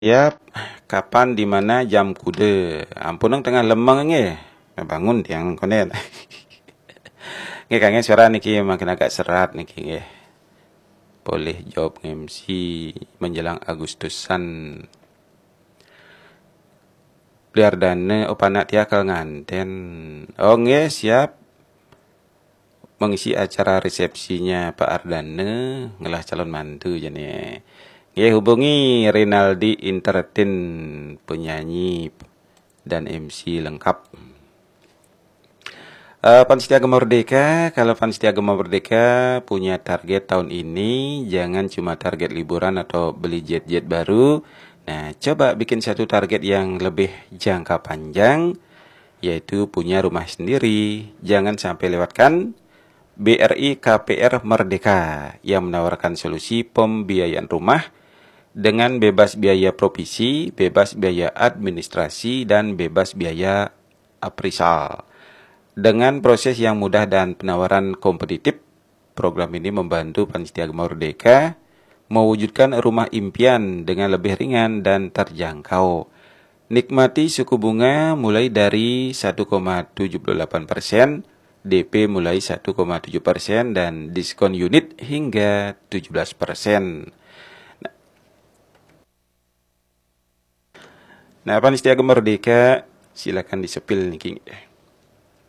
Yap, kapan di mana jam kude. Ampun tengah lemang nge. Bangun tiang konen. Nge kangen suara niki makin agak serat niki nge. Boleh jawab MC menjelang Agustusan. Biar dana opana tiakal nganten. Oh nge siap mengisi acara resepsinya Pak Ardana ngelah calon mantu jane. Nge hubungi Rinaldi Entertain, penyanyi dan MC lengkap. Panitia Agama Merdeka, kalau Panitia Agama Merdeka punya target tahun ini, jangan cuma target liburan atau beli jet-jet baru. Nah, coba bikin satu target yang lebih jangka panjang, yaitu punya rumah sendiri. Jangan sampai lewatkan BRI KPR Merdeka yang menawarkan solusi pembiayaan rumah dengan bebas biaya provisi, bebas biaya administrasi, dan bebas biaya appraisal. Dengan proses yang mudah dan penawaran kompetitif, program ini membantu Panitia Agama Merdeka mewujudkan rumah impian dengan lebih ringan dan terjangkau. Nikmati suku bunga mulai dari 1,78%, DP mulai 1,7%, dan diskon unit hingga 17%. Nah, Panitia Agama Merdeka, silakan disepil nih.